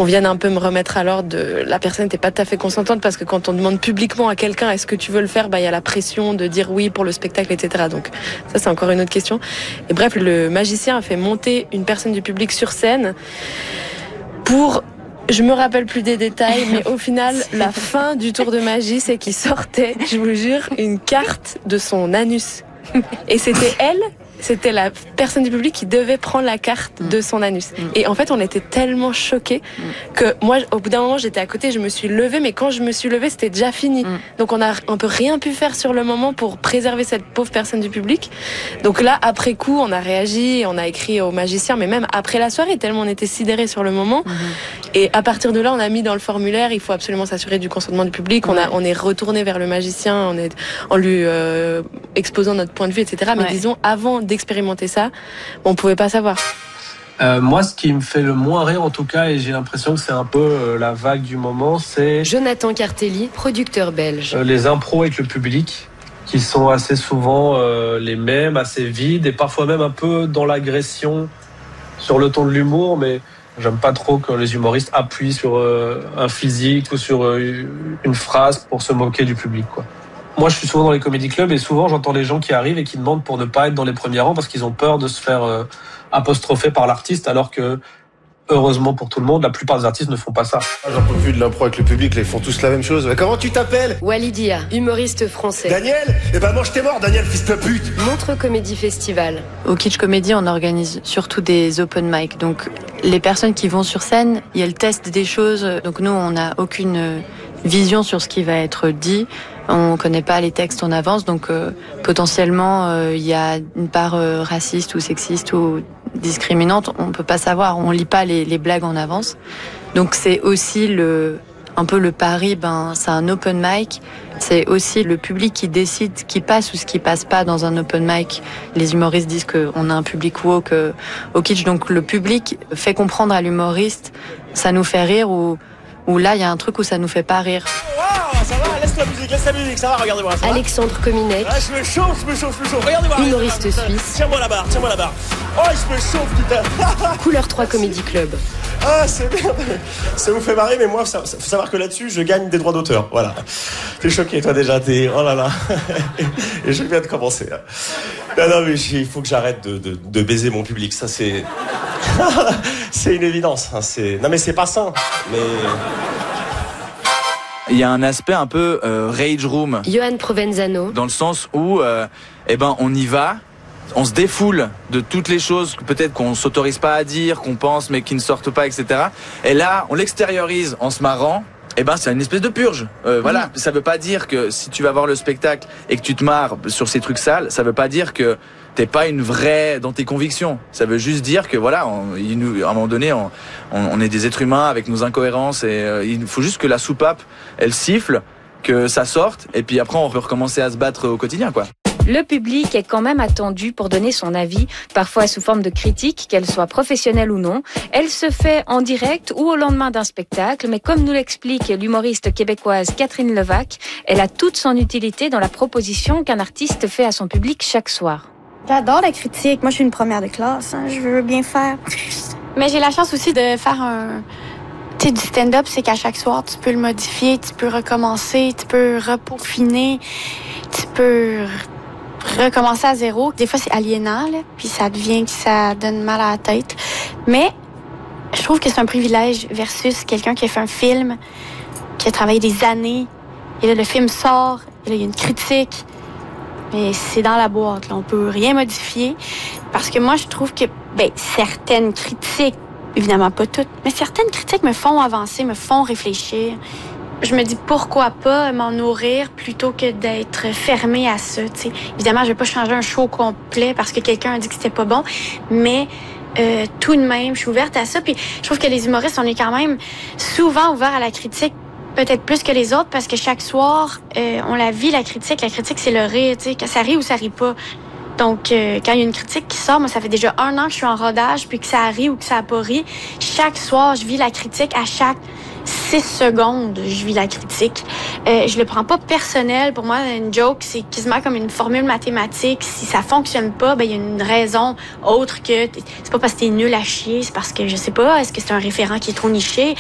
qu'on vienne un peu me remettre à l'ordre de la personne n'était pas tout à fait consentante, parce que quand on demande publiquement à quelqu'un est-ce que tu veux le faire, il y a la pression de dire oui pour le spectacle, etc. Donc ça, c'est encore une autre question. Et bref, le magicien a fait monter une personne du public sur scène pour... Je me rappelle plus des détails, mais au final, la fin du tour de magie, c'est qu'il sortait, je vous jure, une carte de son anus. Et c'était la personne du public qui devait prendre la carte de son anus. Et en fait, on était tellement choqués que moi, au bout d'un moment, j'étais à côté, je me suis levée, mais quand je me suis levée, c'était déjà fini. Donc on peut rien pu faire sur le moment pour préserver cette pauvre personne du public. Donc là, après coup, on a réagi, on a écrit au magicien, mais même après la soirée, tellement on était sidérés sur le moment. Et à partir de là, on a mis dans le formulaire, il faut absolument s'assurer du consentement du public. On est retourné vers le magicien, en lui exposant notre point de vue, etc. Mais disons, avant d'expérimenter ça, on pouvait pas savoir. Moi, ce qui me fait le moins rire, en tout cas, et j'ai l'impression que c'est un peu la vague du moment, c'est... Jonathan Cartelli, producteur belge. Les impros avec le public, qui sont assez souvent les mêmes, assez vides, et parfois même un peu dans l'agression, sur le ton de l'humour, mais j'aime pas trop quand les humoristes appuient sur un physique ou sur une phrase pour se moquer du public, quoi. Moi, je suis souvent dans les comédie clubs et souvent, j'entends les gens qui arrivent et qui demandent pour ne pas être dans les premiers rangs parce qu'ils ont peur de se faire apostropher par l'artiste, alors que, heureusement pour tout le monde, la plupart des artistes ne font pas ça. J'en peux plus de l'impro avec le public, là, ils font tous la même chose. Mais comment tu t'appelles ? Walidia, humoriste français. Daniel ? Eh ben mange tes morts, Daniel, fils de pute. Montreux Comédie Festival. Au Kitsch Comedy, on organise surtout des open mic. Donc, les personnes qui vont sur scène, elles testent des choses. Donc, nous, on n'a aucune vision sur ce qui va être dit. On connaît pas les textes en avance, donc potentiellement il y a une part raciste ou sexiste ou discriminante. On peut pas savoir, on lit pas les blagues en avance. Donc c'est aussi un peu le pari. C'est un open mic. C'est aussi le public qui décide ce qui passe ou ce qui passe pas dans un open mic. Les humoristes disent qu'on a un public woke au Kitsch, donc le public fait comprendre à l'humoriste, ça nous fait rire ou là il y a un truc où ça nous fait pas rire. Ça va, laisse la musique, ça va, regardez-moi. Ça Alexandre Cominec. Ah, je me chauffe, regardez-moi. Humoriste suisse. Tiens-moi la barre. Oh, je me chauffe, putain. Couleur 3 Comedy Club. Ah, c'est bien. Ça vous fait marrer, mais moi, faut savoir que là-dessus, je gagne des droits d'auteur. Voilà. T'es choqué, toi, déjà. Oh là là. Et je viens de commencer. Non, mais il faut que j'arrête de baiser mon public. Ça, c'est... c'est une évidence. Non, mais c'est pas sain. Mais... Il y a un aspect un peu rage room. Johan Provenzano. Dans le sens où, on y va, on se défoule de toutes les choses que peut-être qu'on s'autorise pas à dire, qu'on pense mais qui ne sortent pas, etc. Et là, on l'extériorise en se marrant. C'est une espèce de purge. Voilà. Ça veut pas dire que si tu vas voir le spectacle et que tu te marres sur ces trucs sales, ça veut pas dire que t'es pas une vraie dans tes convictions. Ça veut juste dire que voilà, à un moment donné, on est des êtres humains avec nos incohérences et il faut juste que la soupape, elle siffle, que ça sorte et puis après on peut recommencer à se battre au quotidien, quoi. Le public est quand même attendu pour donner son avis, parfois sous forme de critique, qu'elle soit professionnelle ou non. Elle se fait en direct ou au lendemain d'un spectacle, mais comme nous l'explique l'humoriste québécoise Catherine Levac, elle a toute son utilité dans la proposition qu'un artiste fait à son public chaque soir. J'adore la critique. Moi, je suis une première de classe. Je veux bien faire. Mais j'ai la chance aussi de faire du stand-up, c'est qu'à chaque soir, tu peux le modifier, tu peux recommencer, tu peux repeaufiner, tu peux recommencer à zéro. Des fois, c'est aliénant, là, puis ça donne mal à la tête. Mais je trouve que c'est un privilège versus quelqu'un qui a fait un film, qui a travaillé des années, et là, le film sort, et là, il y a une critique. Mais c'est dans la boîte, là. On peut rien modifier. Parce que moi, je trouve que, certaines critiques, évidemment pas toutes, mais certaines critiques me font avancer, me font réfléchir. Je me dis pourquoi pas m'en nourrir plutôt que d'être fermée à ça, tu sais. Évidemment, je vais pas changer un show complet parce que quelqu'un a dit que c'était pas bon, mais tout de même, je suis ouverte à ça. Puis je trouve que les humoristes, on est quand même souvent ouverts à la critique. Peut-être plus que les autres, parce que chaque soir, on la vit, la critique. La critique, c'est le rire, tu sais, que ça rit ou ça rit pas. Donc, quand il y a une critique qui sort, moi, ça fait déjà 1 an que je suis en rodage, puis que ça rit ou que ça a pas ri. Chaque soir, je vis la critique. À chaque 6 secondes, je vis la critique. Je le prends pas personnel. Pour moi, une joke, c'est quasiment comme une formule mathématique. Si ça fonctionne pas, il y a une raison autre que... C'est pas parce que t'es nul à chier, c'est parce que, je sais pas, est-ce que c'est un référent qui est trop niché?